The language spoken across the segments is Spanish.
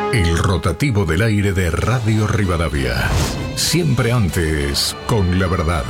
El rotativo del aire de Radio Rivadavia. Siempre antes, con la verdad.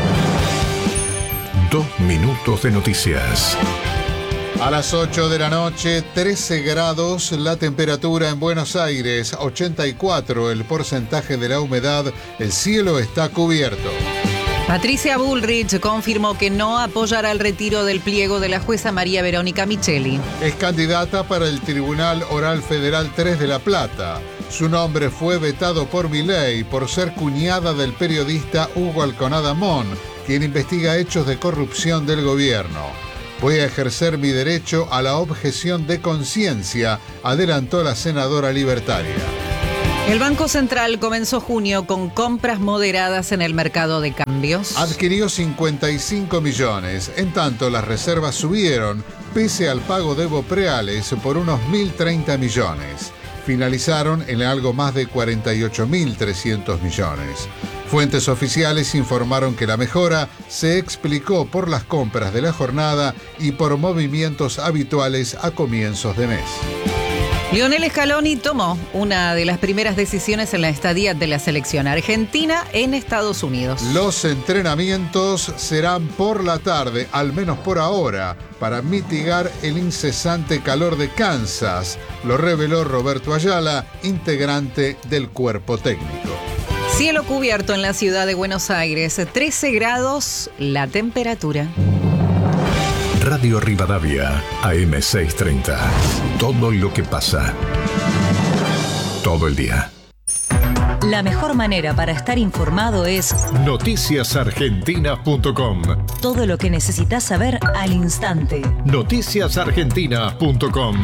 2 minutos de noticias. A las 8 de la noche, 13 grados la temperatura en Buenos Aires, 84 el porcentaje de la humedad, el cielo está cubierto. Patricia Bullrich confirmó que no apoyará el retiro del pliego de la jueza María Verónica Micheli. Es candidata para el Tribunal Oral Federal 3 de La Plata. Su nombre fue vetado por Milei por ser cuñada del periodista Hugo Alconada Mon, quien investiga hechos de corrupción del gobierno. Voy a ejercer mi derecho a la objeción de conciencia, adelantó la senadora libertaria. El Banco Central comenzó junio con compras moderadas en el mercado de cambios. Adquirió 55 millones. En tanto, las reservas subieron, pese al pago de bopreales por unos 1.030 millones. Finalizaron en algo más de 48.300 millones. Fuentes oficiales informaron que la mejora se explicó por las compras de la jornada y por movimientos habituales a comienzos de mes. Lionel Scaloni tomó una de las primeras decisiones en la estadía de la selección argentina en Estados Unidos. Los entrenamientos serán por la tarde, al menos por ahora, para mitigar el incesante calor de Kansas, lo reveló Roberto Ayala, integrante del cuerpo técnico. Cielo cubierto en la ciudad de Buenos Aires, 13 grados la temperatura. Radio Rivadavia, AM 630. Todo lo que pasa. Todo el día. La mejor manera para estar informado es noticiasargentina.com. Todo lo que necesitas saber al instante. Noticiasargentina.com.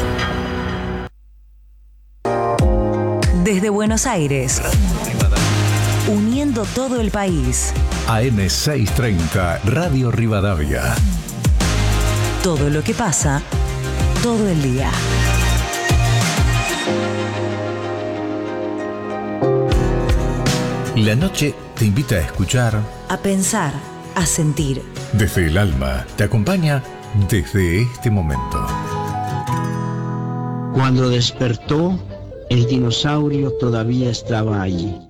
Desde Buenos Aires, uniendo todo el país. AM 630, Radio Rivadavia. Todo lo que pasa, todo el día. La noche te invita a escuchar, A pensar, a sentir. desde el alma, te acompaña desde este momento. Cuando despertó, el dinosaurio todavía estaba allí.